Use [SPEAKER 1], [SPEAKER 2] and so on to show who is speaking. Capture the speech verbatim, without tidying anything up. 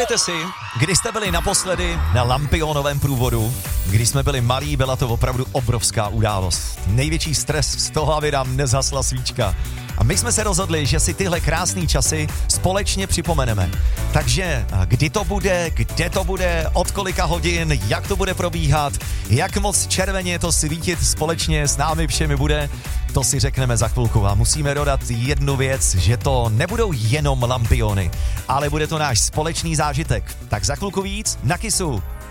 [SPEAKER 1] Pamatujete si, kdy jste byli naposledy na Lampionovém průvodu? Když jsme byli malí, byla to opravdu obrovská událost. Největší stres z toho, aby nám nezhasla svíčka. A my jsme se rozhodli, že si tyhle krásné časy společně připomeneme. Takže kdy to bude, kde to bude, od kolika hodin, jak to bude probíhat, jak moc červeně to svítit společně s námi všemi bude, to si řekneme za chvilku. A musíme dodat jednu věc, že to nebudou jenom lampiony, ale bude to náš společný zážitek. Tak za chvilku víc na Kissu.